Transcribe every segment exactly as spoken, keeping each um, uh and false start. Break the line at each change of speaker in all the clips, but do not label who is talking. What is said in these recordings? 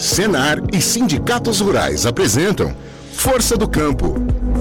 Senar e sindicatos rurais apresentam Força do Campo.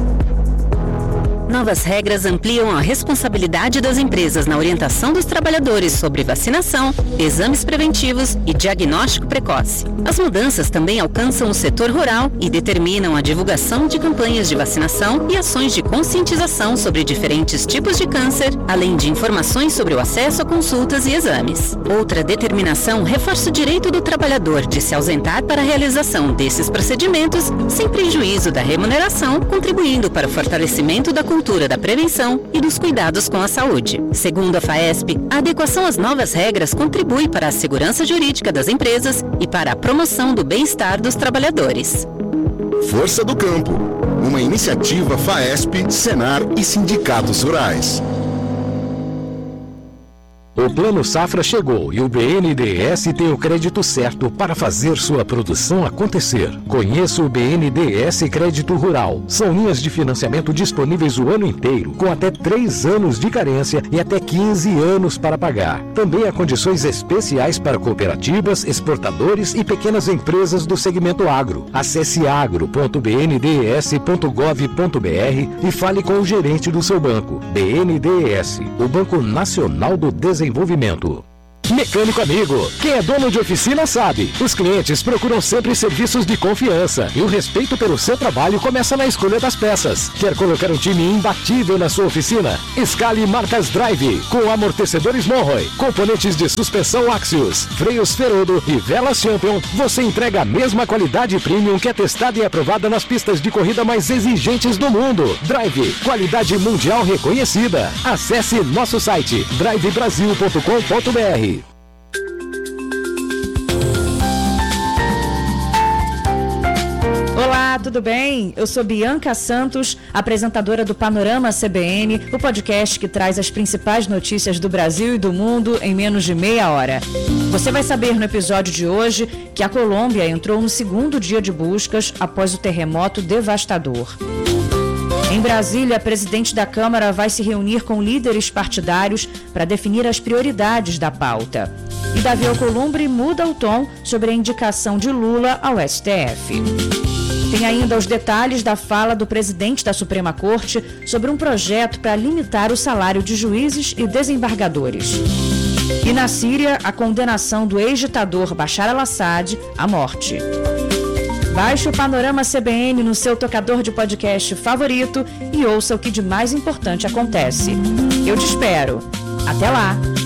Novas regras ampliam a responsabilidade das empresas na orientação dos trabalhadores sobre vacinação, exames preventivos e diagnóstico precoce. As mudanças também alcançam o setor rural e determinam a divulgação de campanhas de vacinação e ações de conscientização sobre diferentes tipos de câncer, além de informações sobre o acesso a consultas e exames. Outra determinação reforça o direito do trabalhador de se ausentar para a realização desses procedimentos sem prejuízo da remuneração, contribuindo para o fortalecimento da cultura da prevenção e dos cuidados com a saúde. Segundo a FAESP, a adequação às novas regras contribui para a segurança jurídica das empresas e para a promoção do bem-estar dos trabalhadores.
Força do Campo, uma iniciativa FAESP, Senar e sindicatos rurais.
O Plano Safra chegou e o B N D E S tem o crédito certo para fazer sua produção acontecer. Conheça o B N D E S Crédito Rural. São linhas de financiamento disponíveis o ano inteiro, com até três anos de carência e até quinze anos para pagar. Também há condições especiais para cooperativas, exportadores e pequenas empresas do segmento agro. Acesse agro ponto b n d e s ponto gov ponto b r e fale com o gerente do seu banco. B N D E S, o Banco Nacional do Desenvolvimento. Desenvolvimento. Mecânico amigo, quem é dono de oficina sabe, os clientes procuram sempre serviços de confiança e o respeito pelo seu trabalho começa na escolha das peças. Quer colocar um time imbatível na sua oficina? Escale marcas Drive, com amortecedores Monroe, componentes de suspensão Axios, freios Ferodo e velas Champion. Você entrega a mesma qualidade premium que é testada e aprovada nas pistas de corrida mais exigentes do mundo. Drive, qualidade mundial reconhecida. Acesse nosso site drive brasil ponto com ponto b r.
Olá, tudo bem? Eu sou Bianca Santos, apresentadora do Panorama C B N, o podcast que traz as principais notícias do Brasil e do mundo em menos de meia hora. Você vai saber no episódio de hoje que a Colômbia entrou no segundo dia de buscas após o terremoto devastador. Em Brasília, a presidente da Câmara vai se reunir com líderes partidários para definir as prioridades da pauta. E Davi Alcolumbre muda o tom sobre a indicação de Lula ao S T F. Tem ainda os detalhes da fala do presidente da Suprema Corte sobre um projeto para limitar o salário de juízes e desembargadores. E na Síria, a condenação do ex-ditador Bashar al-Assad à morte. Baixe o Panorama C B N no seu tocador de podcast favorito e ouça o que de mais importante acontece. Eu te espero. Até lá!